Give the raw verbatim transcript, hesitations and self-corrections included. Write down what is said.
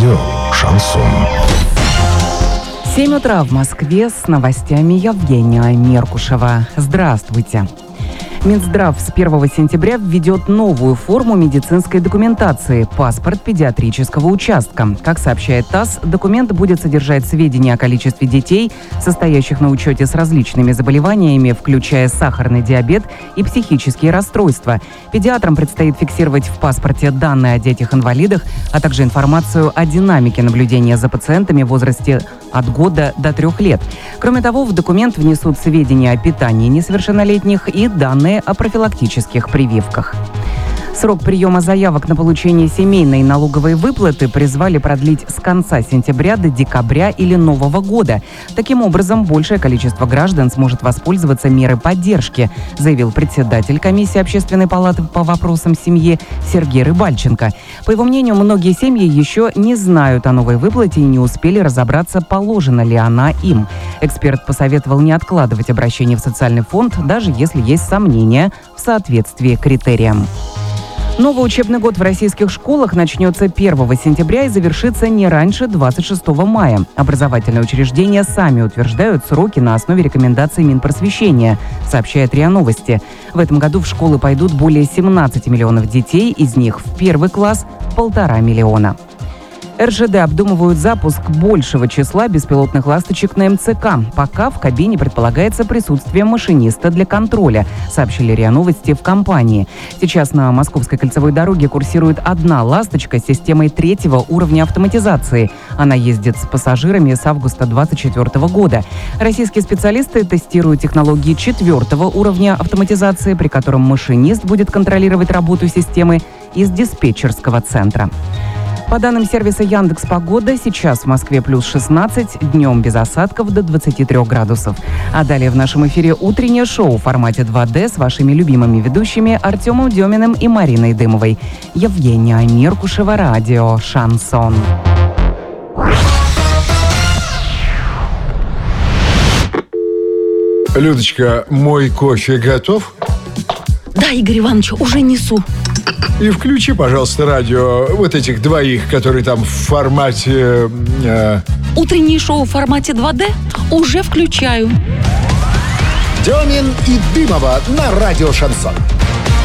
Радио «Шансон». семь утра в Москве, с новостями Евгения Меркушева. Здравствуйте. Минздрав с первого сентября введет новую форму медицинской документации – паспорт педиатрического участка. Как сообщает ТАСС, документ будет содержать сведения о количестве детей, состоящих на учете с различными заболеваниями, включая сахарный диабет и психические расстройства. Педиатрам предстоит фиксировать в паспорте данные о детях-инвалидах, а также информацию о динамике наблюдения за пациентами в возрасте от года до трех лет. Кроме того, в документ внесут сведения о питании несовершеннолетних и данные о профилактических прививках. Срок приема заявок на получение семейной налоговой выплаты призвали продлить с конца сентября до декабря или Нового года. Таким образом, большее количество граждан сможет воспользоваться мерой поддержки, заявил председатель комиссии Общественной палаты по вопросам семьи Сергей Рыбальченко. По его мнению, многие семьи еще не знают о новой выплате и не успели разобраться, положена ли она им. Эксперт посоветовал не откладывать обращение в социальный фонд, даже если есть сомнения в соответствии критериям. Новый учебный год в российских школах начнется первого сентября и завершится не раньше двадцать шестого мая. Образовательные учреждения сами утверждают сроки на основе рекомендаций Минпросвещения, сообщает РИА Новости. В этом году в школы пойдут более семнадцати миллионов детей, из них в первый класс – полтора миллиона. эр жэ дэ обдумывают запуск большего числа беспилотных ласточек на эм цэ ка. Пока в кабине предполагается присутствие машиниста для контроля, сообщили РИА Новости в компании. Сейчас на Московской кольцевой дороге курсирует одна ласточка с системой третьего уровня автоматизации. Она ездит с пассажирами с августа двадцать четвёртого года. Российские специалисты тестируют технологии четвертого уровня автоматизации, при котором машинист будет контролировать работу системы из диспетчерского центра. По данным сервиса Яндекс.Погода, сейчас в Москве плюс шестнадцать, днем без осадков до двадцати трёх градусов. А далее в нашем эфире утреннее шоу в формате два дэ с вашими любимыми ведущими Артемом Деминым и Мариной Дымовой. Евгения Меркушева, радио «Шансон». Людочка, мой кофе готов? Да, Игорь Иванович, уже несу. И включи, пожалуйста, радио вот этих двоих, которые там в формате... Э... Утреннее шоу в формате два дэ уже включаю. Демин и Дымова на радио «Шансон».